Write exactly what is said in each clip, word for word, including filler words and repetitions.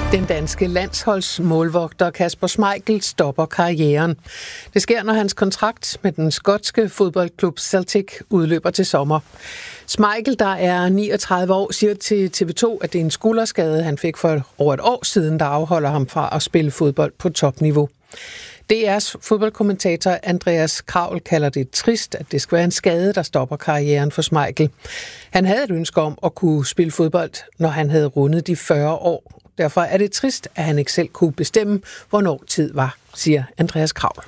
Den danske landsholdsmålvogter Kasper Schmeichel stopper karrieren. Det sker, når hans kontrakt med den skotske fodboldklub Celtic udløber til sommer. Schmeichel, der er niogtredive år, siger til T V to, at det er en skulderskade, han fik for over et år siden, der afholder ham fra at spille fodbold på topniveau. D R's fodboldkommentator Andreas Kraul kalder det trist, at det skal være en skade, der stopper karrieren for Schmeichel. Han havde et ønske om at kunne spille fodbold, når han havde rundet de fyrre år. Derfor er det trist, at han ikke selv kunne bestemme, hvornår tid var, siger Andreas Kraul.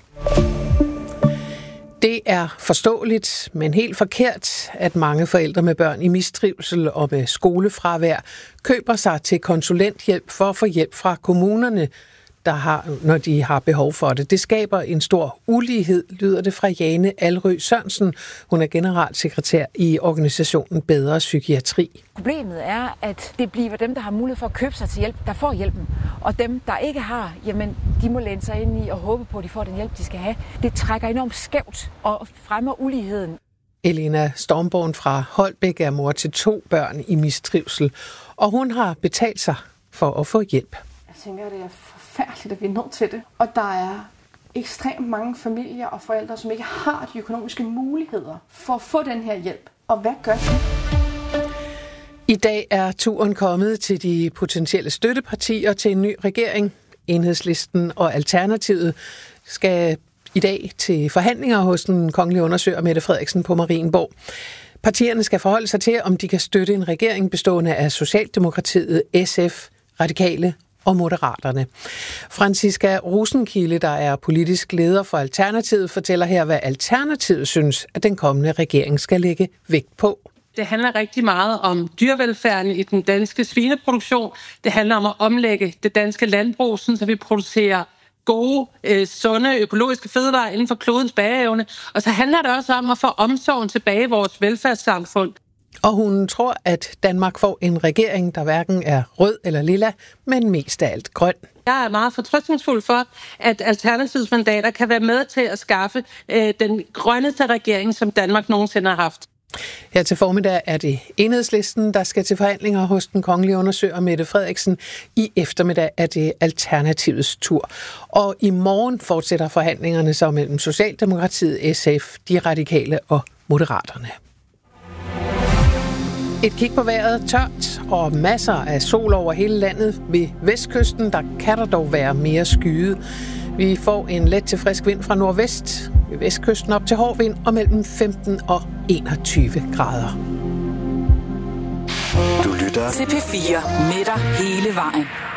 Det er forståeligt, men helt forkert, at mange forældre med børn i mistrivsel og med skolefravær køber sig til konsulenthjælp for at få hjælp fra kommunerne, der har, når de har behov for det. Det skaber en stor ulighed, lyder det fra Jane Alrø Sørensen. Hun er generalsekretær i organisationen Bedre Psykiatri. Problemet er, at det bliver dem, der har mulighed for at købe sig til hjælp, der får hjælpen. Og dem, der ikke har, jamen, de må læne sig ind i og håbe på, at de får den hjælp, de skal have. Det trækker enormt skævt og fremmer uligheden. Elena Stormborn fra Holbæk er mor til to børn i mistrivsel, og hun har betalt sig for at få hjælp. Jeg tænker, det er forfærdeligt, at vi er nødt til det. Og der er ekstremt mange familier og forældre, som ikke har de økonomiske muligheder for at få den her hjælp. Og hvad gør de? I dag er turen kommet til de potentielle støttepartier til en ny regering. Enhedslisten og Alternativet skal i dag til forhandlinger hos den kongelige undersøger Mette Frederiksen på Marienborg. Partierne skal forholde sig til, om de kan støtte en regering bestående af Socialdemokratiet, S F, Radikale og Moderaterne. Franziska Rosenkilde, der er politisk leder for Alternativet, fortæller her, hvad Alternativet synes, at den kommende regering skal lægge vægt på. Det handler rigtig meget om dyrevelfærden i den danske svineproduktion. Det handler om at omlægge det danske landbrug, så vi producerer gode, øh, sunde, økologiske fødevarer inden for klodens bæreevne. Og så handler det også om at få omsorgen tilbage i vores velfærdssamfund. Og hun tror, at Danmark får en regering, der hverken er rød eller lilla, men mest af alt grøn. Jeg er meget fortrøstningsfuld for, at Alternativets mandater kan være med til at skaffe øh, den grønneste regering, som Danmark nogensinde har haft. Her til formiddag er det Enhedslisten, der skal til forhandlinger hos den kongelige undersøger Mette Frederiksen. I eftermiddag er det Alternativets tur. Og i morgen fortsætter forhandlingerne så mellem Socialdemokratiet, S F, de radikale og Moderaterne. Et kig på vejret, tørt og masser af sol over hele landet. Ved vestkysten, der kan der dog være mere skyet. Vi får en let til frisk vind fra nordvest. Ved vestkysten op til hård vind og mellem femten og enogtyve grader. Du lytter til P fire med dig hele vejen.